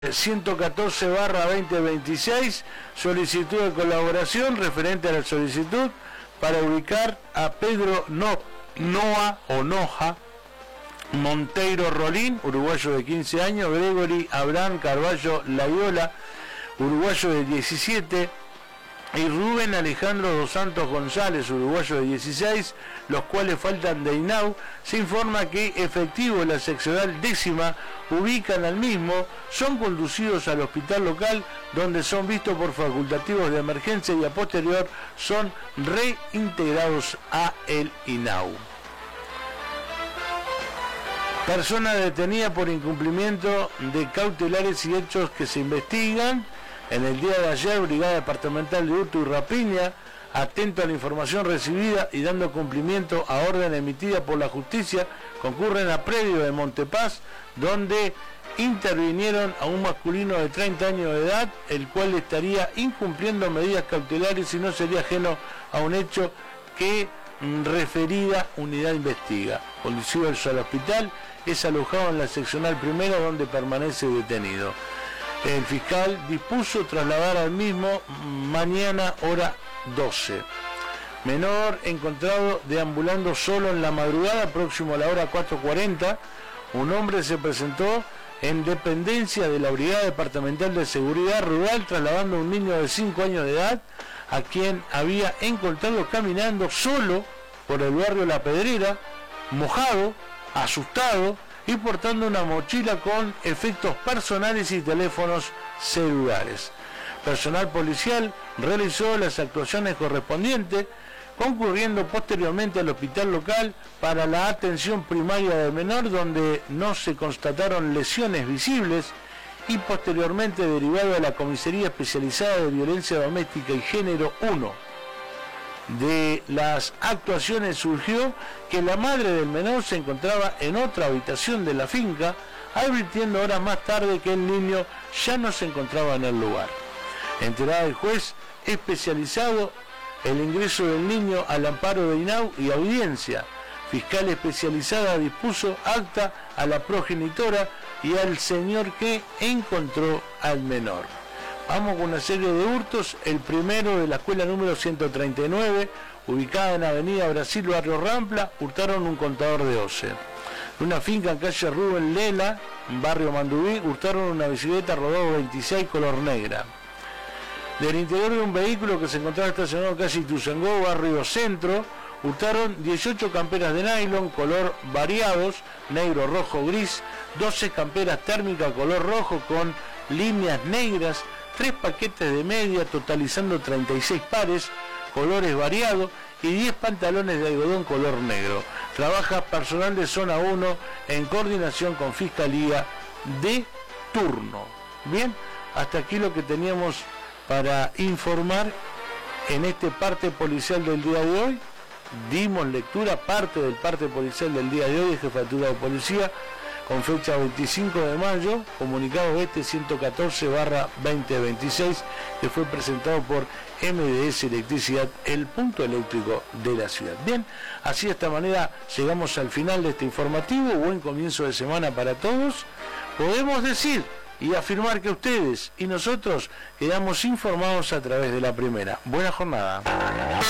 114/2026, solicitud de colaboración referente a la solicitud para ubicar a Pedro Noja Monteiro Rolín, uruguayo de 15 años, Gregory Abraham Carballo Layola, uruguayo de 17, y Rubén Alejandro dos Santos González, uruguayo de 16, los cuales faltan de INAU. Se informa que efectivos de la seccional 10ª ubican al mismo, son conducidos al hospital local donde son vistos por facultativos de emergencia y a posterior son reintegrados a el INAU. Persona detenida por incumplimiento de cautelares y hechos que se investigan. En el día de ayer, Brigada Departamental de Hurto y Rapiña, atento a la información recibida y dando cumplimiento a orden emitida por la justicia, concurren a predio de Montepaz, donde intervinieron a un masculino de 30 años de edad, el cual estaría incumpliendo medidas cautelares y no sería ajeno a un hecho que referida unidad investiga. Conducido al hospital, es alojado en la seccional primera donde permanece detenido. El fiscal dispuso trasladar al mismo mañana hora 12. Menor encontrado deambulando solo en la madrugada, próximo a la hora 4:40. Un hombre se presentó en dependencia de la Brigada Departamental de Seguridad Rural trasladando a un niño de 5 años de edad, a quien había encontrado caminando solo por el barrio La Pedrera, mojado, asustado y portando una mochila con efectos personales y teléfonos celulares. Personal policial realizó las actuaciones correspondientes, concurriendo posteriormente al hospital local para la atención primaria del menor, donde no se constataron lesiones visibles, y posteriormente derivado a la Comisaría Especializada de Violencia Doméstica y Género 1. De las actuaciones surgió que la madre del menor se encontraba en otra habitación de la finca, advirtiendo horas más tarde que el niño ya no se encontraba en el lugar. Enterada el juez especializado, el ingreso del niño al amparo de INAU y audiencia. Fiscal especializada dispuso acta a la progenitora y al señor que encontró al menor. Vamos con una serie de hurtos. El primero de la escuela número 139, ubicada en Avenida Brasil, barrio Rampla, hurtaron un contador de OCE. De una finca en calle Rubén Lela, barrio Mandubí, hurtaron una bicicleta rodado 26 color negra. Del interior de un vehículo que se encontraba estacionado en calle Ituzaingó, barrio Centro, hurtaron 18 camperas de nylon, color variados, negro, rojo, gris, 12 camperas térmicas color rojo con líneas negras, 3 paquetes de media totalizando 36 pares, colores variados, y 10 pantalones de algodón color negro. Trabaja personal de zona 1 en coordinación con Fiscalía de turno. Bien, hasta aquí lo que teníamos para informar en este parte policial del día de hoy. Dimos lectura, parte del parte policial del día de hoy de Jefatura de Policía, con fecha 25 de mayo, comunicado 114/2026, que fue presentado por MDS Electricidad, el punto eléctrico de la ciudad. Bien, así de esta manera llegamos al final de este informativo. Buen comienzo de semana para todos. Podemos decir y afirmar que ustedes y nosotros quedamos informados a través de la primera. Buena jornada.